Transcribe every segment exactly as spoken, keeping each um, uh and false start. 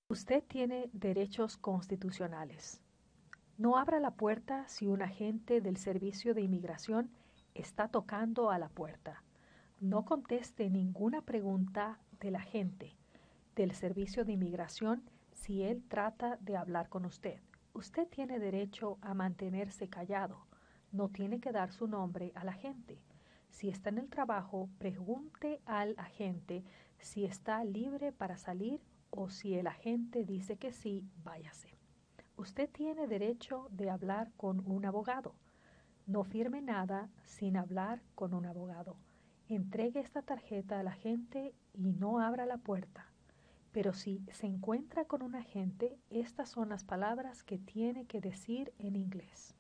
Usted tiene derechos constitucionales. No abra la puerta si un agente del Servicio de Inmigración está tocando a la puerta. No conteste ninguna pregunta del agente del Servicio de Inmigración si él trata de hablar con usted. Usted tiene derecho a mantenerse callado. No tiene que dar su nombre al agente. Si está en el trabajo, pregunte al agente si está libre para salir o si el agente dice que sí, váyase. Usted tiene derecho de hablar con un abogado. No firme nada sin hablar con un abogado. Entregue esta tarjeta al agente y no abra la puerta. Pero si se encuentra con un agente, estas son las palabras que tiene que decir en inglés.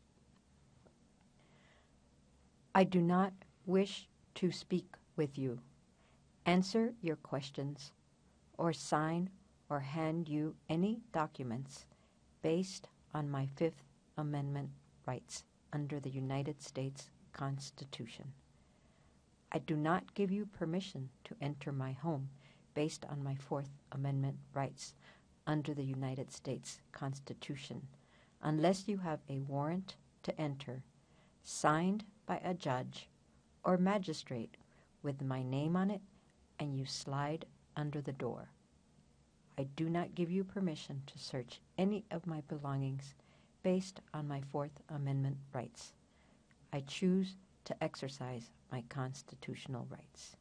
I do not wish to speak with you, answer your questions, or sign or hand you any documents based on my Fifth Amendment rights under the United States Constitution. I do not give you permission to enter my home based on my Fourth Amendment rights under the United States Constitution unless you have a warrant to enter, signed by a judge or magistrate with my name on it, and you slide under the door. I do not give you permission to search any of my belongings based on my Fourth Amendment rights. I choose to exercise my constitutional rights.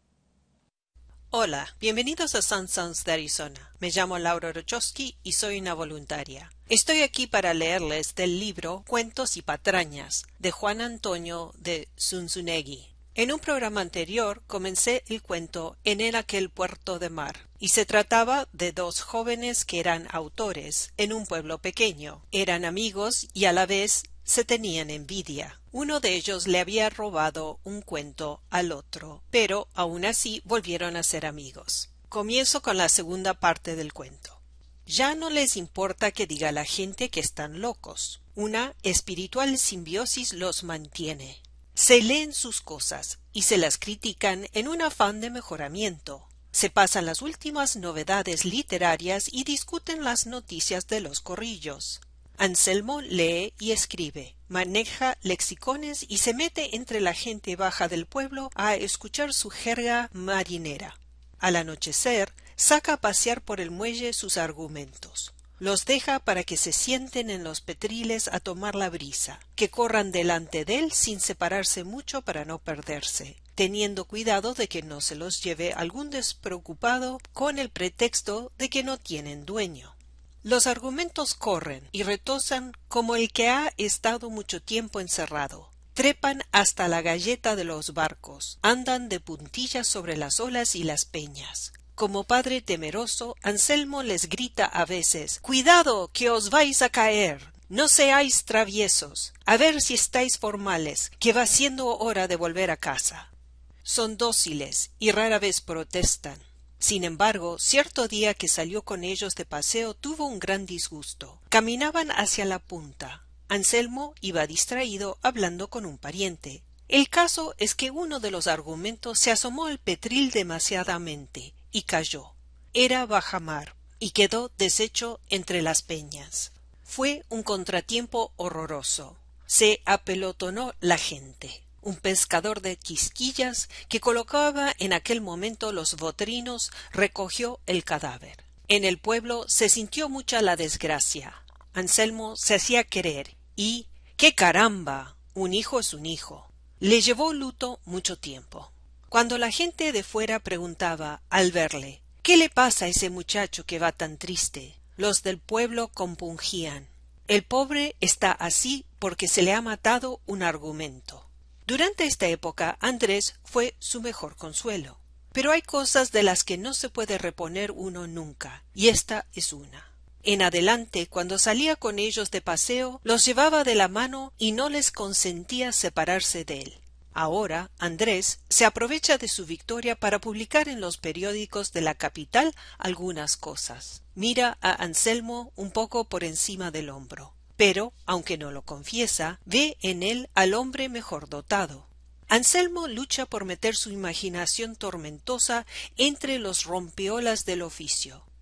Hola, bienvenidos a Sun Sounds de Arizona. Me llamo Laura Rochowski y soy una voluntaria. Estoy aquí para leerles del libro Cuentos y patrañas de Juan Antonio de Zunzunegui. En un programa anterior comencé el cuento En el aquel puerto de mar, y se trataba de dos jóvenes que eran autores en un pueblo pequeño. Eran amigos y a la vez se tenían envidia. Uno de ellos le había robado un cuento al otro, pero aún así volvieron a ser amigos. Comienzo con la segunda parte del cuento. Ya no les importa que diga la gente que están locos. Una espiritual simbiosis los mantiene. Se leen sus cosas y se las critican en un afán de mejoramiento. Se pasan las últimas novedades literarias y discuten las noticias de los corrillos. Anselmo lee y escribe, maneja lexicones y se mete entre la gente baja del pueblo a escuchar su jerga marinera. Al anochecer, saca a pasear por el muelle sus argumentos. Los deja para que se sienten en los petriles a tomar la brisa, que corran delante de él sin separarse mucho para no perderse, teniendo cuidado de que no se los lleve algún despreocupado con el pretexto de que no tienen dueño. Los argumentos corren y retosan como el que ha estado mucho tiempo encerrado. Trepan hasta la galleta de los barcos, andan de puntillas sobre las olas y las peñas. Como padre temeroso, Anselmo les grita a veces: «¡Cuidado, que os vais a caer! No seáis traviesos, a ver si estáis formales, que va siendo hora de volver a casa». Son dóciles y rara vez protestan. Sin embargo, cierto día que salió con ellos de paseo tuvo un gran disgusto. Caminaban hacia la punta. Anselmo iba distraído hablando con un pariente. El caso es que uno de los argumentos se asomó al petril demasiadamente y cayó. Era bajamar y quedó deshecho entre las peñas. Fue un contratiempo horroroso. Se apelotonó la gente. Un pescador de Quisquillas que colocaba en aquel momento los botrinos recogió el cadáver. En el pueblo se sintió mucha la desgracia. Anselmo se hacía querer y ¡qué caramba! Un hijo es un hijo. Le llevó luto mucho tiempo. Cuando la gente de fuera preguntaba al verle ¿qué le pasa a ese muchacho que va tan triste?, los del pueblo compungían: el pobre está así porque se le ha matado un argumento. Durante esta época Andrés fue su mejor consuelo. Pero hay cosas de las que no se puede reponer uno nunca, y esta es una. En adelante, cuando salía con ellos de paseo, los llevaba de la mano y no les consentía separarse de él. Ahora Andrés se aprovecha de su victoria para publicar en los periódicos de la capital algunas cosas. Mira a Anselmo un poco por encima del hombro. Pero, aunque no lo confiesa, ve en él al hombre mejor dotado. Anselmo lucha por meter su imaginación tormentosa entre los rompeolas del oficio.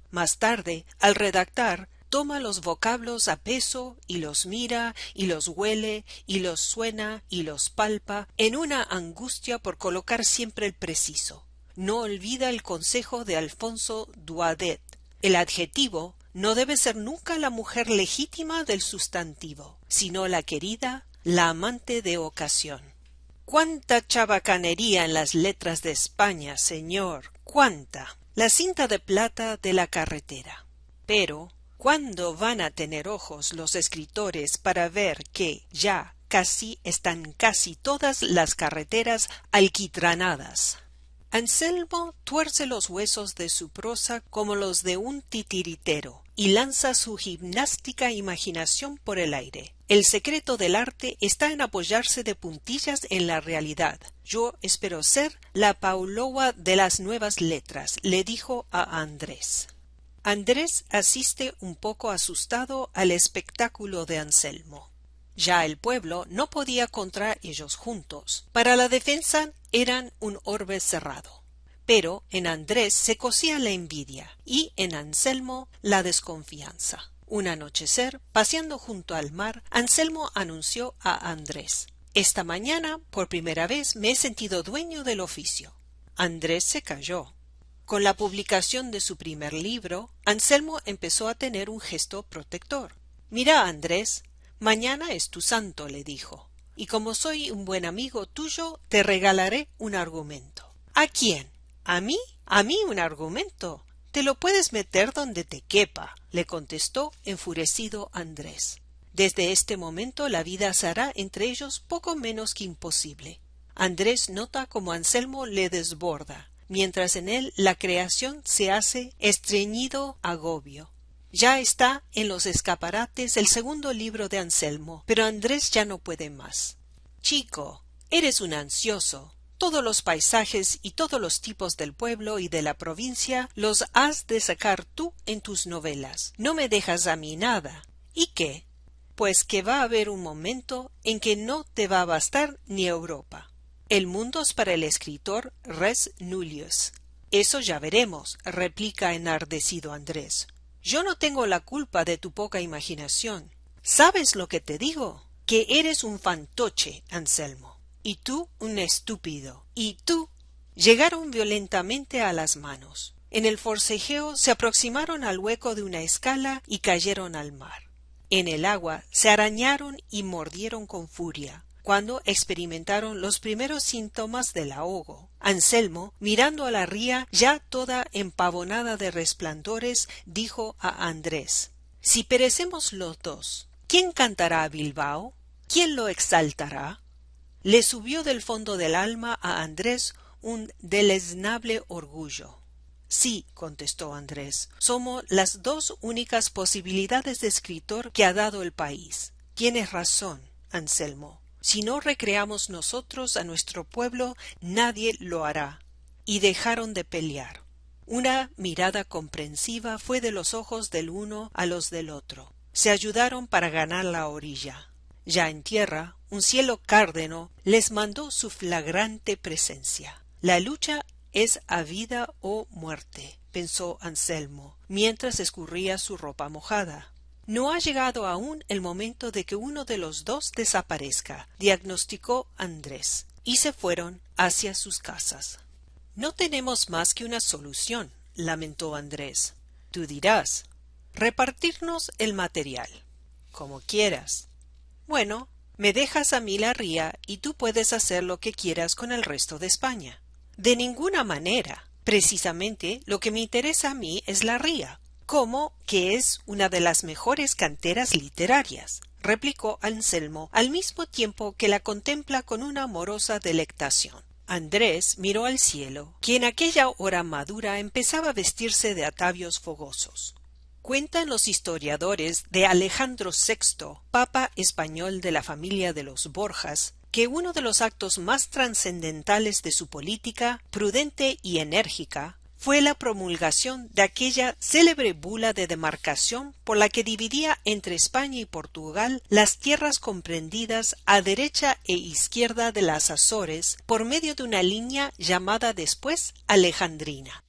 Más tarde, al redactar, toma los vocablos a peso y los mira y los huele y los suena y los palpa en una angustia por colocar siempre el preciso. No olvida el consejo de Alfonso Daudet. El adjetivo no debe ser nunca la mujer legítima del sustantivo, sino la querida, la amante de ocasión. ¡Cuánta chabacanería en las letras de España, señor! ¡Cuánta! La cinta de plata de la carretera. Pero ¿cuándo van a tener ojos los escritores para ver que ya casi están casi todas las carreteras alquitranadas? Anselmo tuerce los huesos de su prosa como los de un titiritero y lanza su gimnástica imaginación por el aire. El secreto del arte está en apoyarse de puntillas en la realidad. Yo espero ser la Paulowa de las nuevas letras, le dijo a Andrés. Andrés asiste un poco asustado al espectáculo de Anselmo. Ya el pueblo no podía contra ellos juntos. Para la defensa eran un orbe cerrado. Pero en Andrés se cosía la envidia y en Anselmo la desconfianza. Un anochecer, paseando junto al mar, Anselmo anunció a Andrés: «Esta mañana, por primera vez, me he sentido dueño del oficio». Andrés se calló. Con la publicación de su primer libro, Anselmo empezó a tener un gesto protector. «Mira, Andrés, mañana es tu santo», le dijo, «y como soy un buen amigo tuyo, te regalaré un argumento». «¿A quién? ¿A mí? ¿A mí un argumento? Te lo puedes meter donde te quepa», le contestó enfurecido Andrés. Desde este momento la vida se hará entre ellos poco menos que imposible. Andrés nota cómo Anselmo le desborda, mientras en él la creación se hace estreñido agobio. Ya está en los escaparates el segundo libro de Anselmo, pero Andrés ya no puede más. «Chico, eres un ansioso. Todos los paisajes y todos los tipos del pueblo y de la provincia los has de sacar tú en tus novelas. No me dejas a mí nada. ¿Y qué? Pues que va a haber un momento en que no te va a bastar ni Europa. El mundo es para el escritor res nullius». «Eso ya veremos», replica enardecido Andrés. «Yo no tengo la culpa de tu poca imaginación. ¿Sabes lo que te digo? Que eres un fantoche, Anselmo. Y tú un estúpido. Y tú». Llegaron violentamente a las manos. En el forcejeo se aproximaron al hueco de una escala y cayeron al mar. En el agua se arañaron y mordieron con furia, cuando experimentaron los primeros síntomas del ahogo. Anselmo, mirando a la ría ya toda empavonada de resplandores, dijo a Andrés: «Si perecemos los dos, ¿quién cantará a Bilbao? ¿Quién lo exaltará?». Le subió del fondo del alma a Andrés un deleznable orgullo. «Sí», contestó Andrés, «somos las dos únicas posibilidades de escritor que ha dado el país. Tienes razón, Anselmo. Si no recreamos nosotros a nuestro pueblo, nadie lo hará». Y dejaron de pelear. Una mirada comprensiva fue de los ojos del uno a los del otro. Se ayudaron para ganar la orilla. Ya en tierra, un cielo cárdeno les mandó su flagrante presencia. «La lucha es a vida o muerte», pensó Anselmo, mientras escurría su ropa mojada. «No ha llegado aún el momento de que uno de los dos desaparezca», diagnosticó Andrés, y se fueron hacia sus casas. «No tenemos más que una solución», lamentó Andrés. «Tú dirás, repartirnos el material». «Como quieras». «Bueno, me dejas a mí la ría y tú puedes hacer lo que quieras con el resto de España». «De ninguna manera. Precisamente lo que me interesa a mí es la ría, como que es una de las mejores canteras literarias», replicó Anselmo al mismo tiempo que la contempla con una amorosa delectación. Andrés miró al cielo, que en aquella hora madura empezaba a vestirse de atavios fogosos. Cuentan los historiadores de Alejandro sexto, papa español de la familia de los Borjas, que uno de los actos más trascendentales de su política, prudente y enérgica, fue la promulgación de aquella célebre bula de demarcación por la que dividía entre España y Portugal las tierras comprendidas a derecha e izquierda de las Azores por medio de una línea llamada después Alejandrina.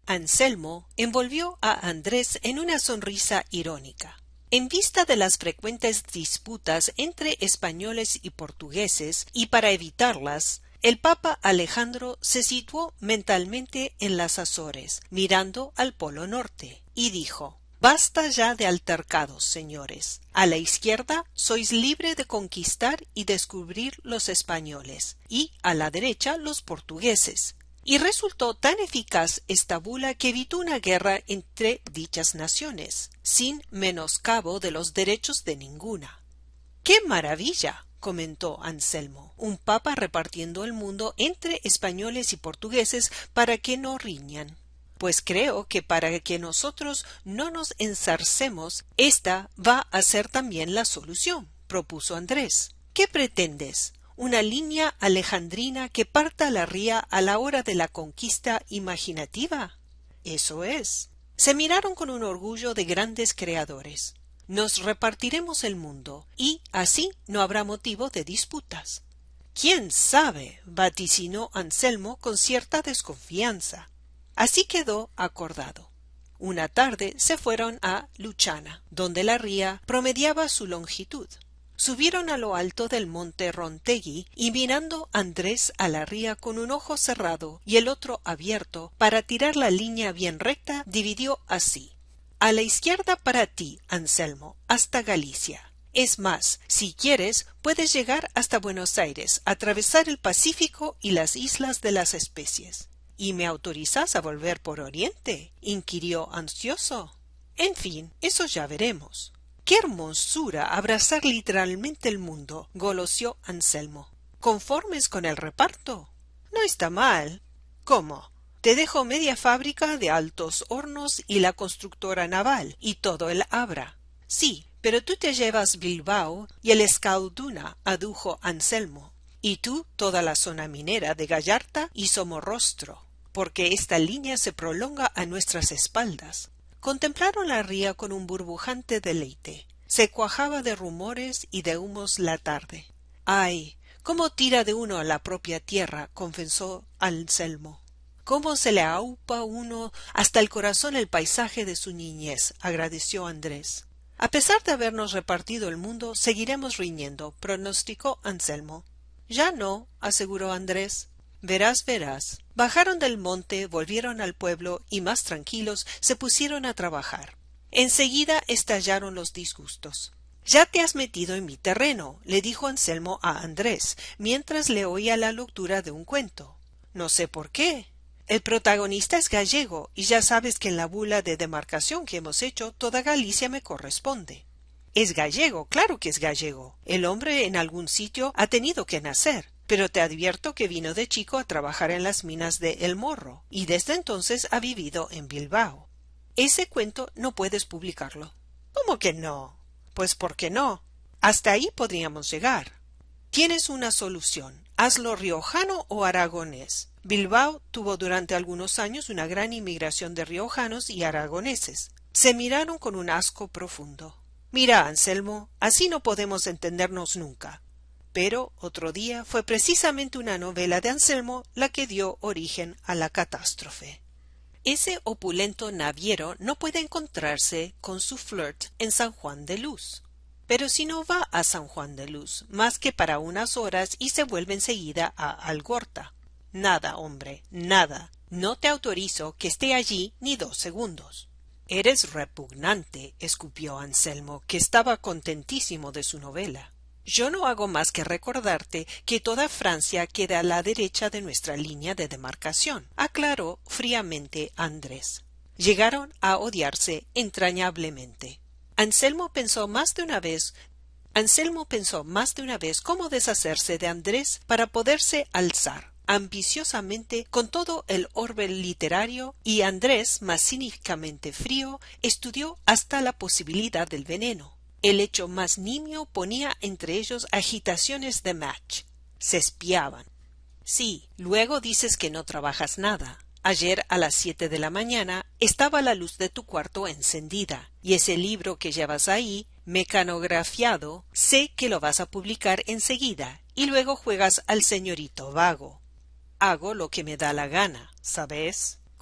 Anselmo envolvió a Andrés en una sonrisa irónica. En vista de las frecuentes disputas entre españoles y portugueses, y para evitarlas, el Papa Alejandro se situó mentalmente en las Azores, mirando al Polo Norte, y dijo: «Basta ya de altercados, señores. A la izquierda sois libre de conquistar y descubrir los españoles, y a la derecha los portugueses». Y resultó tan eficaz esta bula que evitó una guerra entre dichas naciones, sin menoscabo de los derechos de ninguna. ¡Qué maravilla!, comentó Anselmo, un papa repartiendo el mundo entre españoles y portugueses para que no riñan. Pues creo que para que nosotros no nos ensarcemos, esta va a ser también la solución, propuso Andrés. ¿Qué pretendes? ¿Una línea alejandrina que parta la ría a la hora de la conquista imaginativa? Eso es. Se miraron con un orgullo de grandes creadores. Nos repartiremos el mundo, y así no habrá motivo de disputas. ¿Quién sabe?, vaticinó Anselmo con cierta desconfianza. Así quedó acordado. Una tarde se fueron a Luchana, donde la ría promediaba su longitud. Subieron a lo alto del monte Rontegui y mirando Andrés a la ría con un ojo cerrado y el otro abierto para tirar la línea bien recta, dividió así: a la izquierda para ti, Anselmo, hasta Galicia. Es más, si quieres, puedes llegar hasta Buenos Aires, atravesar el Pacífico y las islas de las especies. ¿Y me autorizas a volver por Oriente?, inquirió ansioso. En fin, eso ya veremos. ¡Qué hermosura abrazar literalmente el mundo!, goloseó Anselmo. ¿Conformes con el reparto? No está mal. ¿Cómo? Te dejo media fábrica de altos hornos y la constructora naval, y todo el Abra. Sí, pero tú te llevas Bilbao y el Escalduna, adujo Anselmo. Y tú toda la zona minera de Gallarta y Somorrostro, porque esta línea se prolonga a nuestras espaldas. Contemplaron la ría con un burbujante deleite. Se cuajaba de rumores y de humos la tarde. «Ay, cómo tira de uno a la propia tierra», confesó Anselmo. «Cómo se le aupa uno hasta el corazón el paisaje de su niñez», agradeció Andrés. «A pesar de habernos repartido el mundo, seguiremos riñendo», pronosticó Anselmo. «Ya no», aseguró Andrés. «Verás, verás». Bajaron del monte, volvieron al pueblo y, más tranquilos, se pusieron a trabajar. Enseguida estallaron los disgustos. «Ya te has metido en mi terreno», le dijo Anselmo a Andrés, mientras le oía la lectura de un cuento. «No sé por qué. El protagonista es gallego, y ya sabes que en la bula de demarcación que hemos hecho toda Galicia me corresponde». «Es gallego, claro que es gallego. El hombre en algún sitio ha tenido que nacer. Pero te advierto que vino de chico a trabajar en las minas de El Morro, y desde entonces ha vivido en Bilbao. Ese cuento no puedes publicarlo». «¿Cómo que no?». «Pues ¿por qué no? Hasta ahí podríamos llegar. Tienes una solución. Hazlo riojano o aragonés. Bilbao tuvo durante algunos años una gran inmigración de riojanos y aragoneses». Se miraron con un asco profundo. «Mira, Anselmo, así no podemos entendernos nunca». Pero otro día fue precisamente una novela de Anselmo la que dio origen a la catástrofe. Ese opulento naviero no puede encontrarse con su flirt en San Juan de Luz. Pero si no va a San Juan de Luz más que para unas horas y se vuelve enseguida a Algorta. Nada, hombre, nada. No te autorizo que esté allí ni dos segundos. «Eres repugnante», escupió Anselmo, que estaba contentísimo de su novela. «Yo no hago más que recordarte que toda Francia queda a la derecha de nuestra línea de demarcación», aclaró fríamente Andrés. Llegaron a odiarse entrañablemente. Anselmo pensó más de una vez Anselmo pensó más de una vez cómo deshacerse de Andrés para poderse alzar ambiciosamente con todo el orbe literario, y Andrés, más cínicamente frío, estudió hasta la posibilidad del veneno. El hecho más nimio ponía entre ellos agitaciones de match. Se espiaban. «Sí, luego dices que no trabajas nada. Ayer a las siete de la mañana estaba la luz de tu cuarto encendida, y ese libro que llevas ahí, mecanografiado, sé que lo vas a publicar enseguida, y luego juegas al señorito vago». «Hago lo que me da la gana, ¿sabes?»,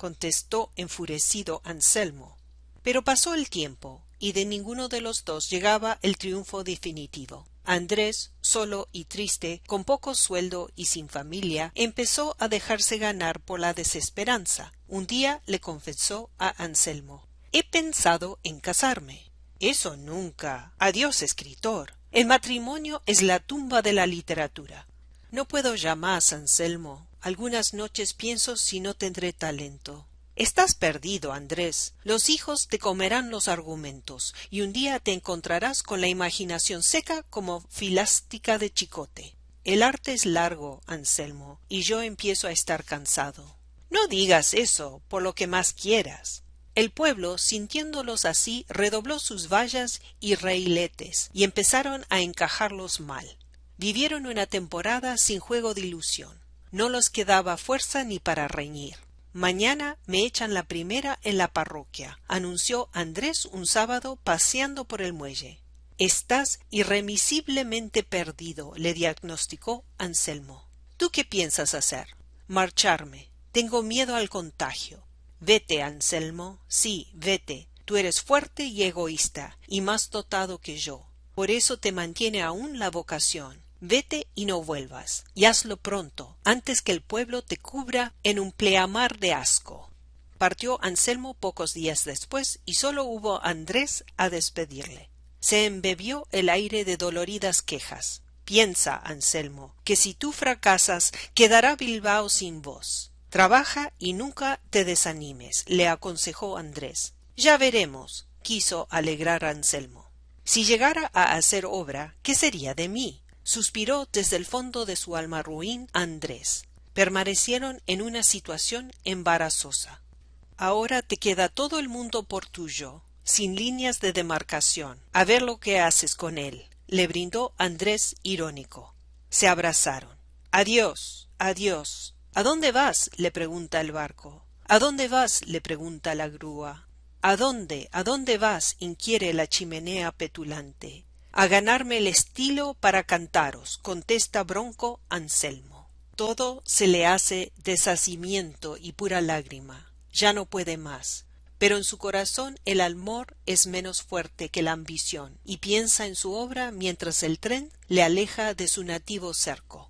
contestó enfurecido Anselmo. Pero pasó el tiempo, y de ninguno de los dos llegaba el triunfo definitivo. Andrés, solo y triste, con poco sueldo y sin familia, empezó a dejarse ganar por la desesperanza. Un día le confesó a Anselmo: «He pensado en casarme». «Eso nunca. Adiós, escritor. El matrimonio es la tumba de la literatura». «No puedo ya más, Anselmo. Algunas noches pienso si no tendré talento». «Estás perdido, Andrés. Los hijos te comerán los argumentos, y un día te encontrarás con la imaginación seca como filástica de chicote. El arte es largo, Anselmo, y yo empiezo a estar cansado». «No digas eso, por lo que más quieras». El pueblo, sintiéndolos así, redobló sus vallas y raíletes, y empezaron a encajarlos mal. Vivieron una temporada sin juego de ilusión. No los quedaba fuerza ni para reñir. «Mañana me echan la primera en la parroquia», anunció Andrés un sábado paseando por el muelle. «Estás irremisiblemente perdido», le diagnosticó Anselmo. «¿Tú qué piensas hacer?» «Marcharme. Tengo miedo al contagio». «Vete, Anselmo. Sí, vete. Tú eres fuerte y egoísta, y más dotado que yo. Por eso te mantiene aún la vocación. Vete y no vuelvas, y hazlo pronto, antes que el pueblo te cubra en un pleamar de asco». Partió Anselmo pocos días después, y sólo hubo Andrés a despedirle. Se embebió el aire de doloridas quejas. «Piensa, Anselmo, que si tú fracasas, quedará Bilbao sin vos. Trabaja y nunca te desanimes», le aconsejó Andrés. «Ya veremos», quiso alegrar Anselmo. «Si llegara a hacer obra, ¿qué sería de mí?», suspiró desde el fondo de su alma ruin Andrés. Permanecieron en una situación embarazosa. «Ahora te queda todo el mundo por tuyo, sin líneas de demarcación. A ver lo que haces con él», le brindó Andrés irónico. Se abrazaron. «Adiós, adiós». «¿A dónde vas?», le pregunta el barco. «¿A dónde vas?», le pregunta la grúa. «¿A dónde? ¿A dónde vas?», inquiere la chimenea petulante. «A ganarme el estilo para cantaros», contesta bronco Anselmo. Todo se le hace deshacimiento y pura lágrima. Ya no puede más. Pero en su corazón el amor es menos fuerte que la ambición, y piensa en su obra mientras el tren le aleja de su nativo cerco.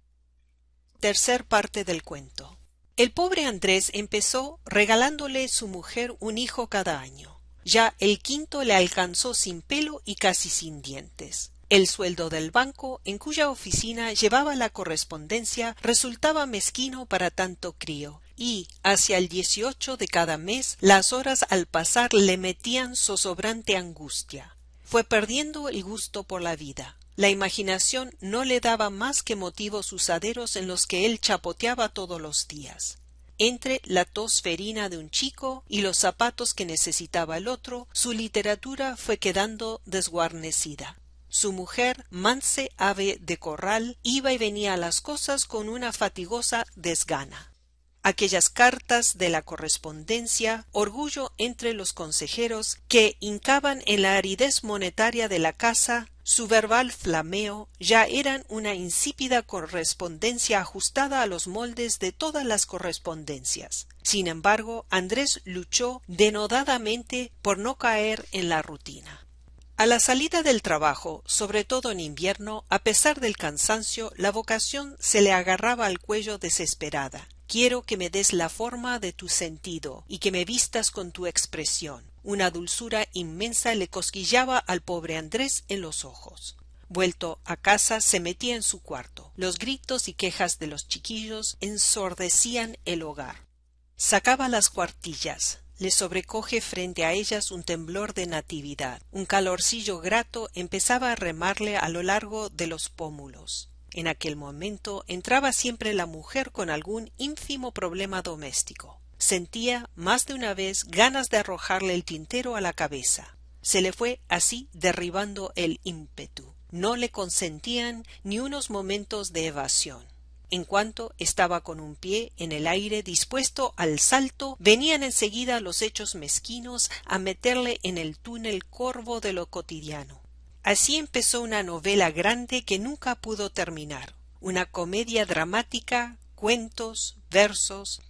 Tercer parte del cuento. El pobre Andrés empezó regalándole su mujer un hijo cada año. Ya el quinto le alcanzó sin pelo y casi sin dientes. El sueldo del banco, en cuya oficina llevaba la correspondencia, resultaba mezquino para tanto crío, y hacia el dieciocho de cada mes las horas al pasar le metían zozobrante angustia. Fue perdiendo el gusto por la vida. La imaginación no le daba más que motivos usaderos en los que él chapoteaba todos los días. Entre la tos ferina de un chico y los zapatos que necesitaba el otro, su literatura fue quedando desguarnecida. Su mujer, manse ave de corral, iba y venía a las cosas con una fatigosa desgana. Aquellas cartas de la correspondencia, orgullo entre los consejeros, que hincaban en la aridez monetaria de la casa, su verbal flameo, ya eran una insípida correspondencia ajustada a los moldes de todas las correspondencias. Sin embargo, Andrés luchó denodadamente por no caer en la rutina. A la salida del trabajo, sobre todo en invierno, a pesar del cansancio, la vocación se le agarraba al cuello desesperada. «Quiero que me des la forma de tu sentido y que me vistas con tu expresión». Una dulzura inmensa le cosquillaba al pobre Andrés en los ojos. Vuelto a casa, se metía en su cuarto. Los gritos y quejas de los chiquillos ensordecían el hogar. Sacaba las cuartillas. Le sobrecoge frente a ellas un temblor de natividad. Un calorcillo grato empezaba a remarle a lo largo de los pómulos. En aquel momento entraba siempre la mujer con algún ínfimo problema doméstico. Sentía más de una vez ganas de arrojarle el tintero a la cabeza. Se le fue así derribando el ímpetu. No le consentían ni unos momentos de evasión. En cuanto estaba con un pie en el aire dispuesto al salto, venían enseguida los hechos mezquinos a meterle en el túnel corvo de lo cotidiano. Así empezó una novela grande que nunca pudo terminar, una comedia dramática, cuentos, versos.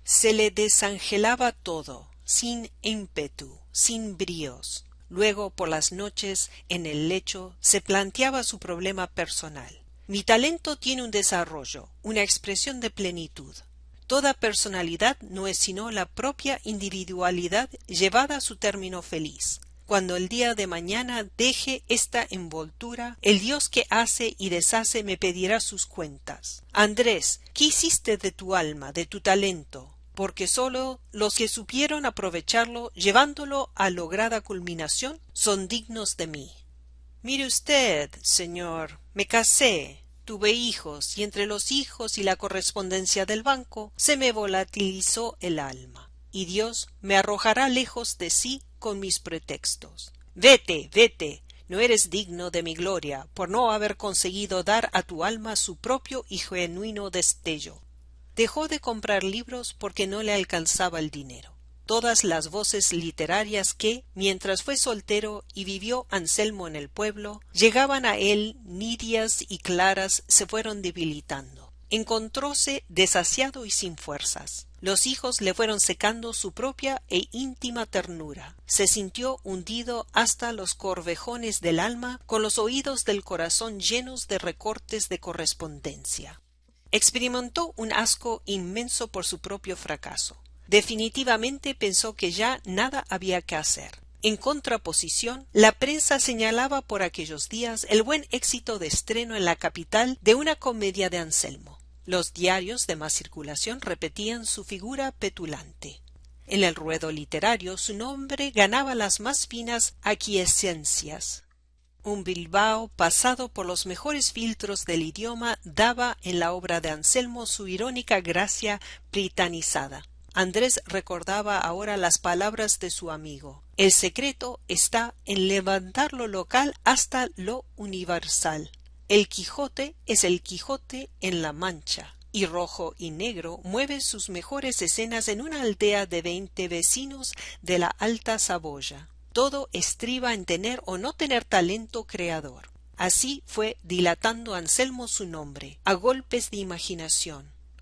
Se le desangelaba todo, sin ímpetu, sin bríos. Luego, por las noches, en el lecho, se planteaba su problema personal. Mi talento tiene un desarrollo, una expresión de plenitud. Toda personalidad no es sino la propia individualidad llevada a su término feliz. Cuando el día de mañana deje esta envoltura, el Dios que hace y deshace me pedirá sus cuentas. Andrés, ¿qué hiciste de tu alma, de tu talento? Porque sólo los que supieron aprovecharlo, llevándolo a lograda culminación, son dignos de mí. Mire usted, señor, me casé, tuve hijos, y entre los hijos y la correspondencia del banco, se me volatilizó el alma, y Dios me arrojará lejos de sí con mis pretextos. Vete, vete, no eres digno de mi gloria, por no haber conseguido dar a tu alma su propio y genuino destello. Dejó de comprar libros porque no le alcanzaba el dinero. Todas las voces literarias que, mientras fue soltero y vivió Anselmo en el pueblo, llegaban a él nítidas y claras, se fueron debilitando. Encontróse desasiado y sin fuerzas. Los hijos le fueron secando su propia e íntima ternura. Se sintió hundido hasta los corvejones del alma, con los oídos del corazón llenos de recortes de correspondencia. Experimentó un asco inmenso por su propio fracaso. Definitivamente pensó que ya nada había que hacer. En contraposición, la prensa señalaba por aquellos días el buen éxito de estreno en la capital de una comedia de Anselmo. Los diarios de más circulación repetían su figura petulante. En el ruedo literario su nombre ganaba las más finas aquiescencias. Un Bilbao pasado por los mejores filtros del idioma daba en la obra de Anselmo su irónica gracia britanizada. Andrés recordaba ahora las palabras de su amigo. El secreto está en levantar lo local hasta lo universal. El Quijote es el Quijote en la Mancha, y Rojo y Negro mueve sus mejores escenas en una aldea de veinte vecinos de la Alta Saboya. Todo estriba en tener o no tener talento creador. Así fue dilatando Anselmo su nombre, a golpes de imaginación.